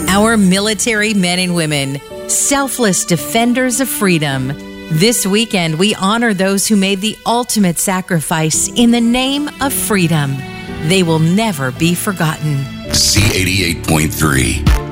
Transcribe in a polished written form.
Our military men and women, selfless defenders of freedom. This weekend, we honor those who made the ultimate sacrifice in the name of freedom. They will never be forgotten. Z88.3.